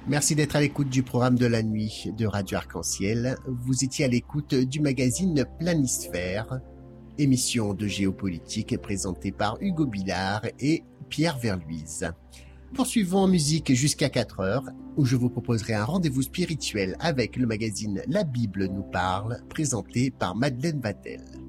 Merci d'être à l'écoute du programme de la nuit de Radio Arc-en-Ciel. Vous étiez à l'écoute du magazine Planisphère, émission de géopolitique présentée par Hugo Billard et Pierre Verluise. Poursuivons en musique jusqu'à 4 heures, où je vous proposerai un rendez-vous spirituel avec le magazine La Bible nous parle, présenté par Madeleine Vatel.